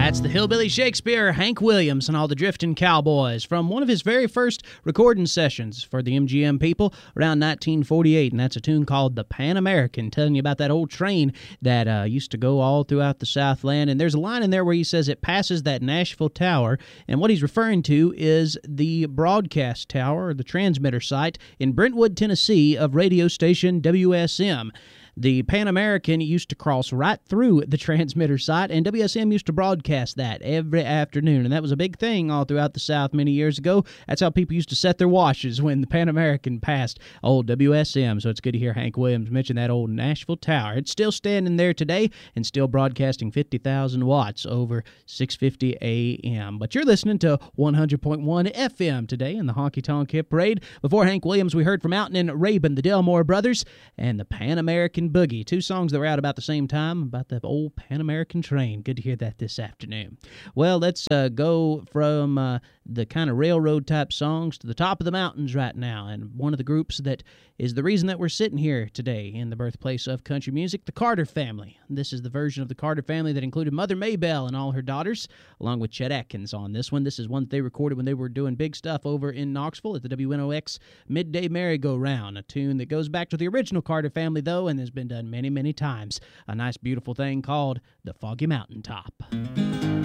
That's the Hillbilly Shakespeare, Hank Williams, and all the Drifting Cowboys from one of his very first recording sessions for the MGM people around 1948, and that's a tune called The Pan American, telling you about that old train that used to go all throughout the Southland. And there's a line in there where he says it passes that Nashville Tower, and what he's referring to is the broadcast tower, or the transmitter site, in Brentwood, Tennessee, of radio station WSM. The Pan American used to cross right through the transmitter site, and WSM used to broadcast that every afternoon, and that was a big thing all throughout the South many years ago. That's how people used to set their watches when the Pan American passed old WSM, so it's good to hear Hank Williams mention that old Nashville Tower. It's still standing there today and still broadcasting 50,000 watts over 650 AM. But you're listening to 100.1 FM today in the Honky Tonk Hit Parade. Before Hank Williams, we heard from Mountain and Rabin, the Delmore Brothers, and the Pan American Boogie, two songs that were out about the same time about the old Pan American train. Good to hear that this afternoon. Well, let's go from the kind of railroad type songs to the top of the mountains right now, and one of the groups that is the reason that we're sitting here today in the birthplace of country music, the Carter Family. This is the version of the Carter Family that included Mother Maybelle and all her daughters, along with Chet Atkins on this one. This is one that they recorded when they were doing big stuff over in Knoxville at the WNOX Midday Merry-Go-Round, a tune that goes back to the original Carter Family, though, and has been done many, many times. A nice, beautiful thing called The Foggy Mountain Top.